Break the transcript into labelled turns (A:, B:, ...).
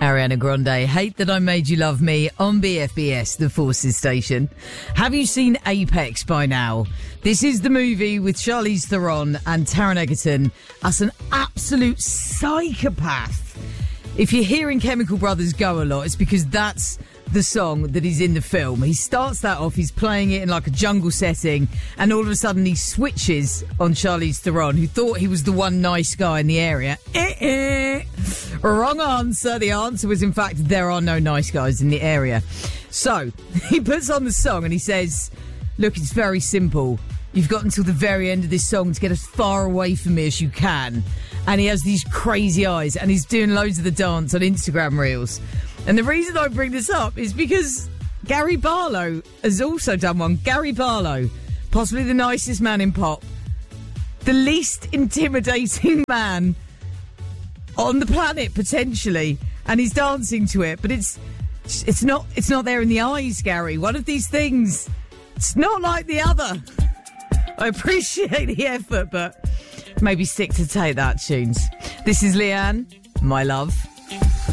A: Ariana Grande, Hate That I Made You Love Me on BFBS, the Forces station. Have you seen Apex by now? This is the movie with Charlize Theron and Taron Egerton as an absolute psychopath. If you're hearing Chemical Brothers go a lot, it's because that's the song that is in the film. He starts that off, he's playing it in like a jungle setting, and all of a sudden he switches on Charlize Theron, who thought he was the one nice guy in the area. Wrong answer. The answer was, in fact, there are no nice guys in the area. So, he puts on the song and he says, look, it's very simple. You've got until the very end of this song to get as far away from me as you can. And he has these crazy eyes and he's doing loads of the dance on Instagram Reels. And the reason I bring this up is because Gary Barlow has also done one. Gary Barlow, possibly the nicest man in pop, the least intimidating man on the planet, potentially, and he's dancing to it. But it's not there in the eyes, Gary. One of these things, it's not like the other. I appreciate the effort, but maybe stick to Take That tunes. This is Leanne, my love.